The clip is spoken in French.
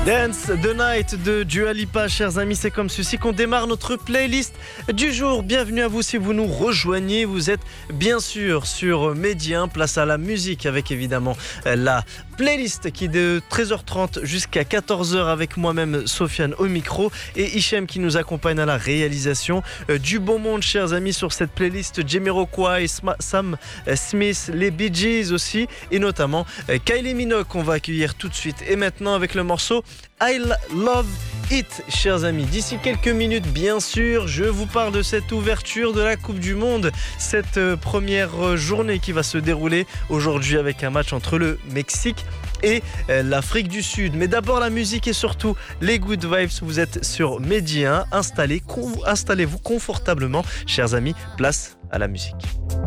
Dance the Night de Dua Lipa, chers amis, c'est comme ceci qu'on démarre notre playlist du jour. Bienvenue à vous si vous nous rejoignez, vous êtes bien sûr sur Medi 1, place à la musique avec évidemment la playlist qui est de 13h30 jusqu'à 14h avec moi-même Sofiane au micro et Hichem qui nous accompagne à la réalisation. Du beau monde, chers amis, sur cette playlist: Jamiroquai, Sam Smith, les Bee Gees aussi et notamment Kylie Minogue qu'on va accueillir tout de suite. Et maintenant avec le morceau I Love It, chers amis. D'ici quelques minutes, bien sûr, je vous parle de cette ouverture de la Coupe du Monde, cette première journée qui va se dérouler aujourd'hui avec un match entre le Mexique et l'Afrique du Sud. Mais d'abord la musique et surtout les good vibes. Vous êtes sur Medi 1, installez-vous confortablement, chers amis, place à la musique.